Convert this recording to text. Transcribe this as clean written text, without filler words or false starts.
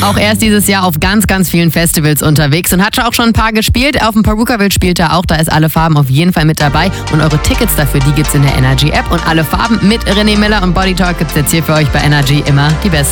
Auch er ist dieses Jahr auf ganz, ganz vielen Festivals unterwegs und hat auch schon ein paar gespielt. Auf dem Perukaville spielt er auch, da ist Alle Farben auf jeden Fall mit dabei. Und eure Tickets dafür, die gibt's in der Energy App. Und Alle Farben mit René Miller und Body Talk gibt's jetzt hier für euch bei Energy immer die besten.